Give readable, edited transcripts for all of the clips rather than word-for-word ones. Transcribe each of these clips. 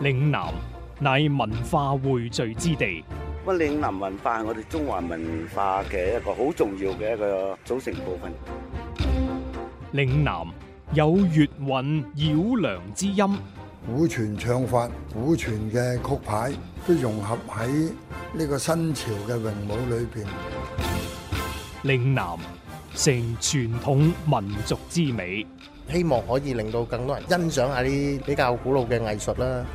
嶺南乃文化匯聚之地， 咁嶺南文化係我哋中華文化嘅一個好重要嘅一個組成部分。 嶺南有粵韻繞梁之音， 古傳唱法、古傳嘅曲牌都融合喺呢個新潮嘅詠舞裏邊。 嶺南成傳統民族之美， 希望可以令到更多人欣賞下啲比較古老嘅藝術啦。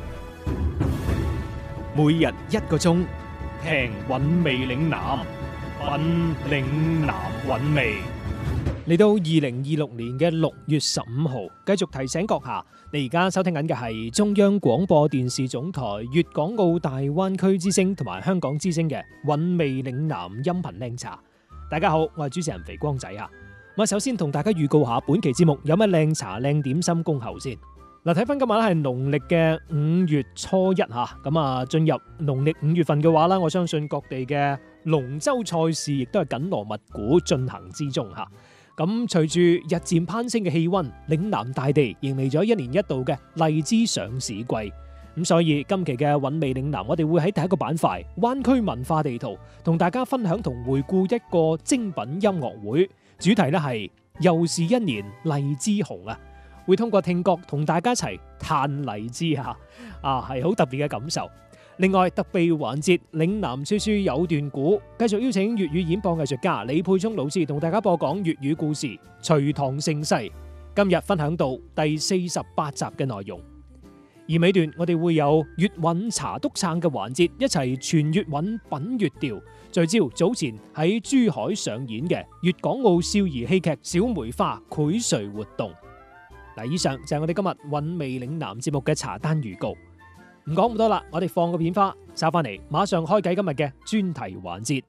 每日1個鐘，聽韻味嶺南，品嶺南韻味。嚟到2026年嘅6月15號，繼續提醒閣下，你而家收聽緊嘅係中央廣播電視總台粵港澳大灣區之聲同埋香港之聲嘅韻味嶺南音頻靚茶。大家好，我係主持人肥光仔啊。咁首先同大家預告下本期節目有咩靚茶靚點心恭候先。嗱，睇翻今日咧係農曆嘅5月初1吓，咁啊進入農曆5月份嘅話啦，我相信各地嘅龍舟賽事亦都係緊鑼密鼓進行之中吓。咁隨住日漸攀升嘅氣溫，嶺南大地迎嚟咗1年1度嘅荔枝上市季。咁所以今期嘅韻味嶺南，我哋會喺第一個板塊灣區文化地圖，同大家分享同回顧一個精品音樂會，主題咧係又是一年荔枝紅啊！會通過聽覺同大家一齊嘆荔枝啊，係好特別嘅感受。另外特備環節嶺南說書有段古，繼續邀請粵語演播藝術家李沛聰老師同大家播講粵語故事《隋唐盛世》。今日分享到第48集嘅內容。而尾段我哋會有粵韻茶篤撐嘅環節，一齊傳粵韻品粵調，聚焦早前喺珠海上演嘅粵港澳少兒戲劇《小梅花》薈萃活動。嗱，以上就係我哋今日韻味嶺南節目嘅茶單預告。唔講咁多啦，我哋放個片花，稍翻嚟馬上開啟今日嘅專題環節。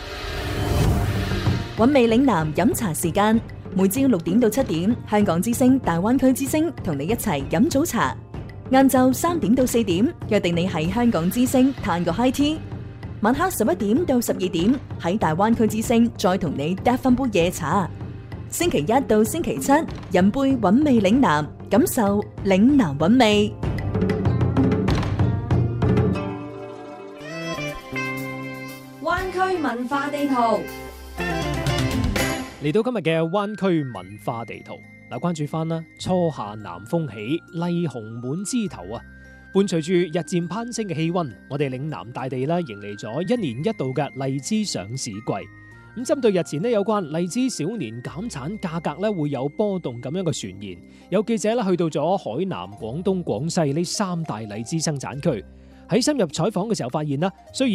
韻味嶺南飲茶時間，每朝6點到7點，香港之聲、大灣區之聲同你一齊飲早茶。晏晝3點到4點，約定你喺香港之聲嘆個 high tea。晚黑11點到12點，喺大灣區之聲再同你嗒翻杯夜茶。星期一到星期七，飲杯韻味嶺南，感受嶺南韻味。 灣區文化地圖嚟到今日嘅灣區文化地圖，嗱，關注翻啦，初夏南風起，荔紅滿枝頭啊！伴隨住日漸攀升嘅氣溫，我哋嶺南大地啦迎嚟咗1年1度嘅荔枝上市季。咁針對日前咧有關荔枝小年減產價格咧會有波動咁樣嘅傳言，有記者咧去到咗海南、廣東、廣西呢3大荔枝生產區，喺深入採訪嘅時候發現啦，雖然